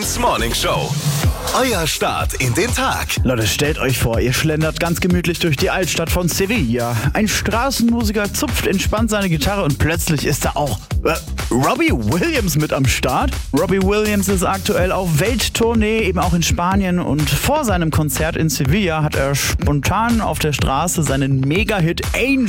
Morning Show. Euer Start in den Tag. Leute, stellt euch vor, ihr schlendert ganz gemütlich durch die Altstadt von Sevilla. Ein Straßenmusiker zupft entspannt seine Gitarre und plötzlich ist da auch Robbie Williams mit am Start. Robbie Williams ist aktuell auf Welttournee, eben auch in Spanien, und vor seinem Konzert in Sevilla hat er spontan auf der Straße seinen Mega-Hit Angel